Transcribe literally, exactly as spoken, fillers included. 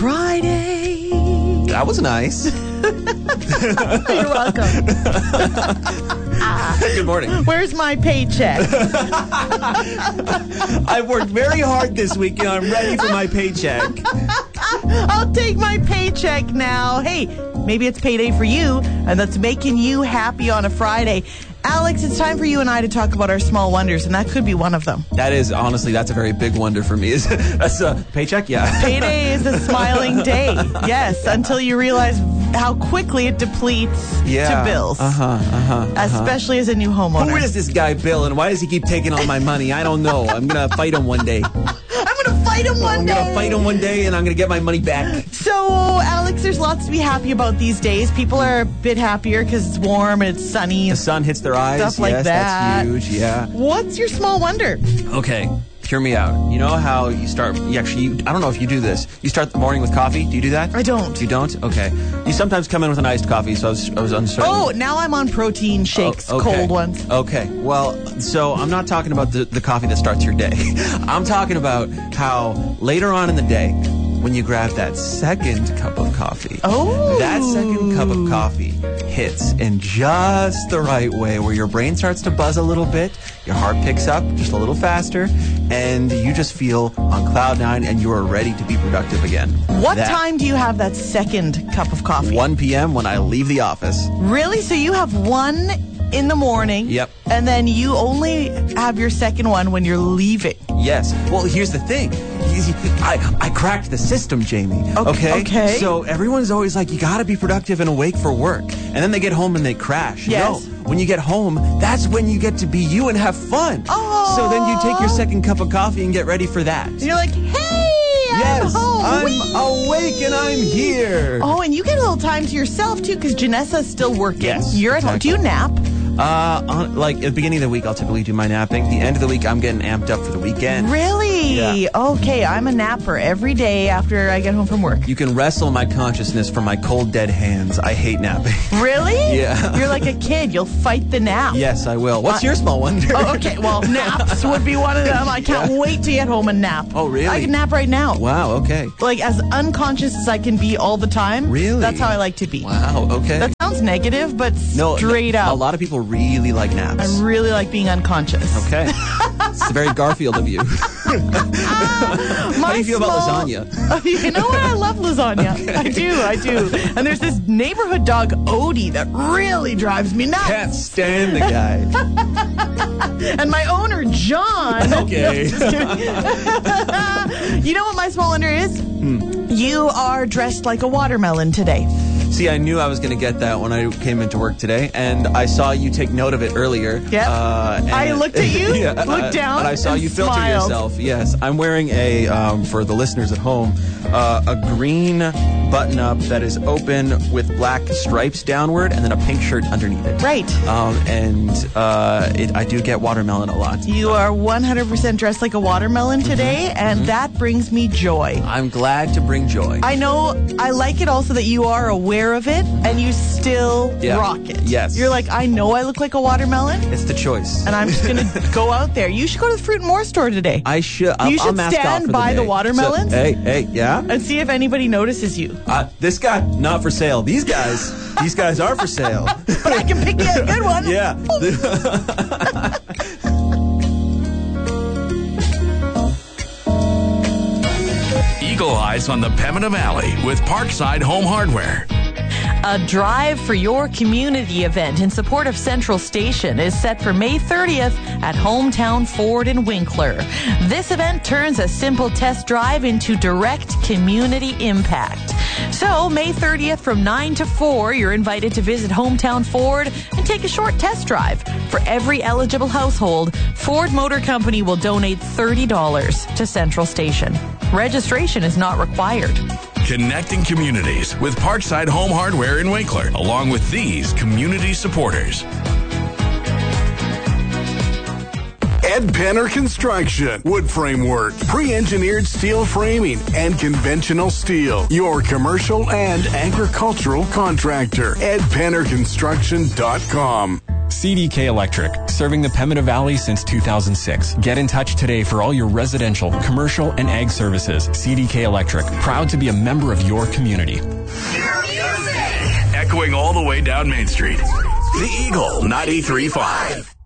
Friday. That was nice. You're welcome. Good morning. Where's my paycheck? I've worked very hard this week and I'm ready for my paycheck. I'll take my paycheck now. Hey, maybe it's payday for you, and that's making you happy on a Friday. Alex, it's time for you and I to talk about our small wonders, and that could be one of them. That is, honestly, that's a very big wonder for me. Is That's a paycheck? Yeah. Payday is a smiling day. Yes, until you realize how quickly it depletes Yeah. to bills. Uh-huh, uh-huh, uh-huh. Especially as a new homeowner. Who is this guy, Bill, and why does he keep taking all my money? I don't know. I'm going to fight him one day. I'm going to fight him one I'm day. going to fight him one day, and I'm going to get my money back. So, Alex, there's lots to be happy about these days. People are a bit happier because it's warm and it's sunny. The sun hits their eyes. Stuff like yes, that. That's huge, yeah. What's your small wonder? Okay, hear me out. You know how you start, you actually, you, I don't know if you do this. You start the morning with coffee. Do you do that? I don't. You don't? Okay. You sometimes come in with an iced coffee, so I was, I was uncertain. Oh, now I'm on protein shakes, Oh, okay. cold ones. Okay. Well, so I'm not talking about the, the coffee that starts your day. I'm talking about how later on in the day, when you grab that second cup of coffee, Oh. that second cup of coffee hits in just the right way where your brain starts to buzz a little bit, your heart picks up just a little faster, and you just feel on cloud nine and you are ready to be productive again. What That- time do you have that second cup of coffee? one p.m. when I leave the office. Really? So you have one in the morning. Yep. And then you only have your second one when you're leaving. Yes. Well, here's the thing. I, I cracked the system, Jamie. Okay, okay. So everyone's always like, you got to be productive and awake for work. And then they get home and they crash. Yes. No. When you get home, that's when you get to be you and have fun. Oh. So then you take your second cup of coffee and get ready for that. And you're like, hey, Yes. I'm home. I'm Whee! awake and I'm here. Oh, and you get a little time to yourself, too, because Janessa's still working. Yes, You're at home. Do you nap? Uh, on, like, at the beginning of the week, I'll typically do my napping. The end of the week, I'm getting amped up for the weekend. Really? Yeah. Okay, I'm a napper every day after I get home from work. You can wrestle my consciousness from my cold, dead hands. I hate napping. Really? Yeah. You're like a kid. You'll fight the nap. Yes, I will. What's Uh, your small wonder? Oh, okay. Well, naps would be one of them. I can't wait to get home and nap. Oh, really? I can nap right now. Wow, okay. Like, as unconscious as I can be all the time. Really? That's how I like to be. Wow, okay. That sounds negative, but no, straight A up. lot of people really like naps. I really like being unconscious. Okay. It's very Garfield of you. How do you feel about lasagna? You know what? I love lasagna. Okay. I do, I do. And there's this neighborhood dog, Odie, that really drives me nuts. Can't stand the guy. And my owner, John. Okay. No, just kidding. You know what my small wonder is? Hmm. You are dressed like a watermelon today. See, I knew I was going to get that when I came into work today, and I saw you take note of it earlier. Yep. Uh, and- I looked at you, yeah, looked uh, down, and I saw and you filter smiled. yourself. Yes, I'm wearing a, um, for the listeners at home, uh, a green button-up that is open with black stripes downward, and then a pink shirt underneath it. Right. Um, and uh, it, I do get watermelon a lot. You are one hundred percent dressed like a watermelon today, Mm-hmm. and that brings me joy. I'm glad to bring joy. I know, I like it also that you are aware of it, and you still Yeah. rock it. Yes. You're like, I know I look like a watermelon, It's the choice. and I'm just going to go out there. You should go to the Fruit and More store today. I should. I'll, You I'll should mask off stand for by the day. watermelons. So, hey, hey, yeah. And see if anybody notices you. Uh, this guy, not for sale. These guys, these guys are for sale. But I can pick you a good one. Yeah. Eagle Eyes on the Pembina Valley with Parkside Home Hardware. A Drive for Your Community event in support of Central Station is set for May thirtieth at Hometown Ford in Winkler. This event turns a simple test drive into direct community impact. So, May thirtieth from nine to four, you're invited to visit Hometown Ford and take a short test drive. For every eligible household, Ford Motor Company will donate thirty dollars to Central Station. Registration is not required. Connecting communities with Parkside Home Hardware in Winkler, along with these community supporters. Ed Penner Construction, wood framework, pre-engineered steel framing, and conventional steel. Your commercial and agricultural contractor. ed penner construction dot com. C D K Electric, serving the Pemmican Valley since two thousand six. Get in touch today for all your residential, commercial, and ag services. C D K Electric, proud to be a member of your community. Echoing all the way down Main Street. The Eagle ninety-three point five.